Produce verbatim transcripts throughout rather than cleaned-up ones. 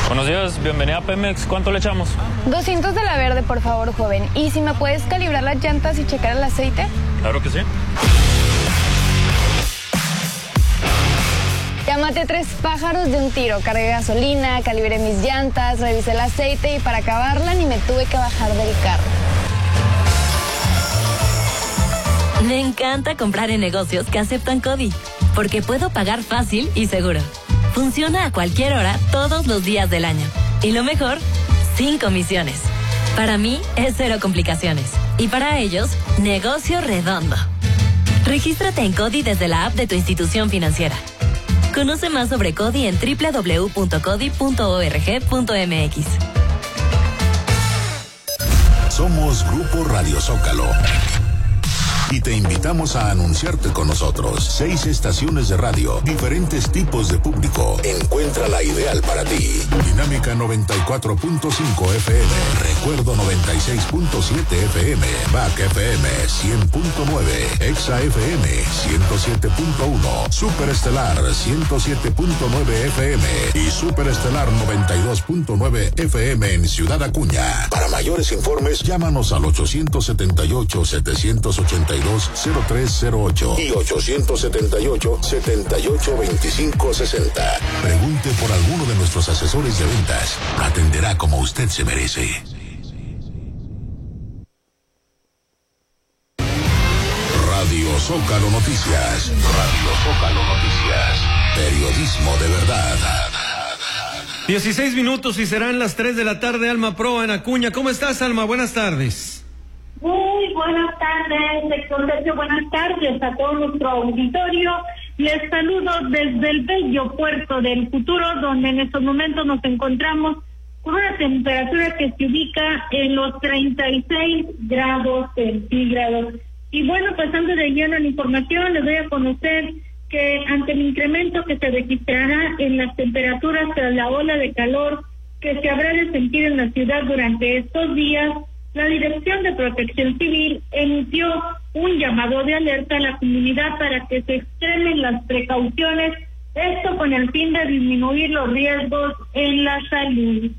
Buenos días, bienvenida a Pemex. ¿Cuánto le echamos? doscientos de la verde, por favor, joven. ¿Y si me puedes calibrar las llantas y checar el aceite? Claro que sí. Ya maté tres pájaros de un tiro. Cargué gasolina, calibré mis llantas, revisé el aceite y para acabarla ni me tuve que bajar del carro. Me encanta comprar en negocios que aceptan CODI, porque puedo pagar fácil y seguro. Funciona a cualquier hora, todos los días del año. Y lo mejor, sin comisiones. Para mí es cero complicaciones. Y para ellos, negocio redondo. Regístrate en CODI desde la app de tu institución financiera. Conoce más sobre CODI en doble u doble u doble u punto codi punto org punto m x. Somos Grupo Radio Zócalo y te invitamos a anunciarte con nosotros. Seis estaciones de radio, diferentes tipos de público. Encuentra la ideal para ti. Dinámica noventa y cuatro punto cinco F M, Recuerdo noventa y seis punto siete F M, B A C F M cien punto nueve, Exa F M ciento siete punto uno, Superestelar ciento siete punto nueve F M y Superestelar noventa y dos punto nueve F M en Ciudad Acuña. Para mayores informes, llámanos al ochocientos setenta y ocho, setecientos ochenta y dos, cero tres cero ocho y ochocientos setenta y ocho, setenta y ocho, veinticinco sesenta. Pregunte por alguno de nuestros asesores de ventas. Atenderá como usted se merece. Radio Zócalo Noticias. Radio Zócalo Noticias. Periodismo de verdad. dieciséis minutos y serán las tres de la tarde. Alma Proa en Acuña. ¿Cómo estás, Alma? Buenas tardes. Muy buenas tardes, Héctor Sergio, buenas tardes a todo nuestro auditorio. Les saludo desde el bello puerto del futuro, donde en estos momentos nos encontramos con una temperatura que se ubica en los treinta y seis grados centígrados. Y bueno, pasando de lleno a la información, les doy a conocer que ante el incremento que se registrará en las temperaturas tras la ola de calor que se habrá de sentir en la ciudad durante estos días, la Dirección de Protección Civil emitió un llamado de alerta a la comunidad para que se extremen las precauciones, esto con el fin de disminuir los riesgos en la salud.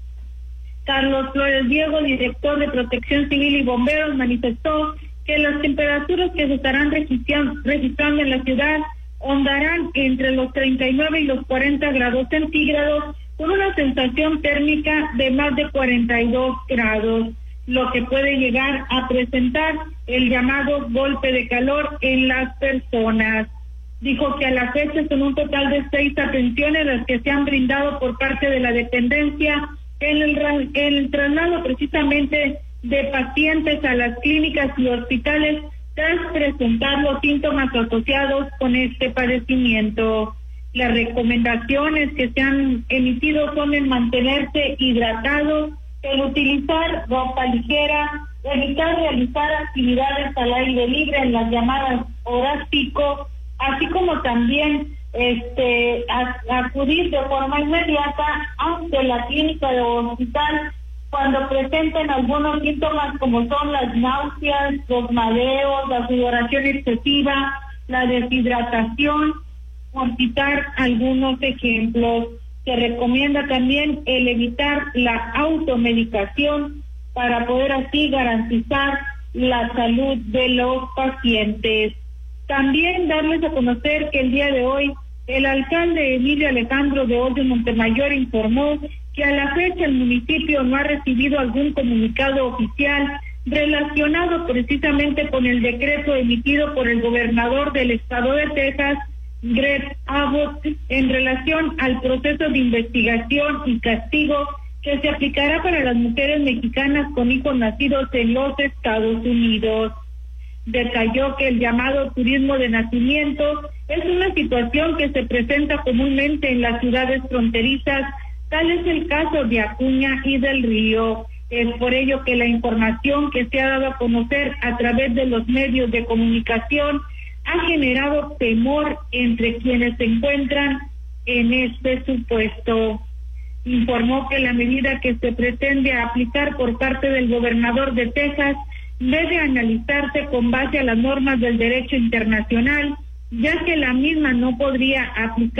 Carlos Flores Diego, director de Protección Civil y Bomberos, manifestó que las temperaturas que se estarán registrando, registrando en la ciudad ondarán entre los treinta y nueve y los cuarenta grados centígrados, con una sensación térmica de más de cuarenta y dos grados. Lo que puede llegar a presentar el llamado golpe de calor en las personas. Dijo que a la fecha son un total de seis atenciones las que se han brindado por parte de la dependencia en el, en el traslado precisamente de pacientes a las clínicas y hospitales tras presentar los síntomas asociados con este padecimiento. Las recomendaciones que se han emitido son en mantenerse hidratados, el utilizar ropa ligera, evitar realizar actividades al aire libre en las llamadas horas pico, así como también este a, acudir de forma inmediata ante la clínica o hospital cuando presenten algunos síntomas como son las náuseas, los mareos, la sudoración excesiva, la deshidratación, por citar algunos ejemplos. Se recomienda también el evitar la automedicación para poder así garantizar la salud de los pacientes. También darles a conocer que el día de hoy el alcalde Emilio Alejandro de Hoyos Montemayor informó que a la fecha el municipio no ha recibido algún comunicado oficial relacionado precisamente con el decreto emitido por el gobernador del estado de Texas, Greg Abbott, en relación al proceso de investigación y castigo que se aplicará para las mujeres mexicanas con hijos nacidos en los Estados Unidos. Detalló que el llamado turismo de nacimiento es una situación que se presenta comúnmente en las ciudades fronterizas, tal es el caso de Acuña y del Río. Es por ello que la información que se ha dado a conocer a través de los medios de comunicación ha generado temor entre quienes se encuentran en este supuesto. Informó que la medida que se pretende aplicar por parte del gobernador de Texas debe analizarse con base a las normas del derecho internacional, ya que la misma no podría aplicar